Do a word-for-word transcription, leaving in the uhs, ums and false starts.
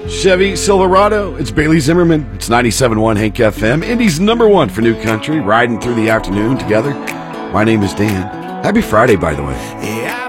Chevy Silverado. It's Bailey Zimmerman. It's ninety-seven point one Hank F M, Indy's number one for new country, riding through the afternoon together. My name is Dan. Happy Friday, by the way.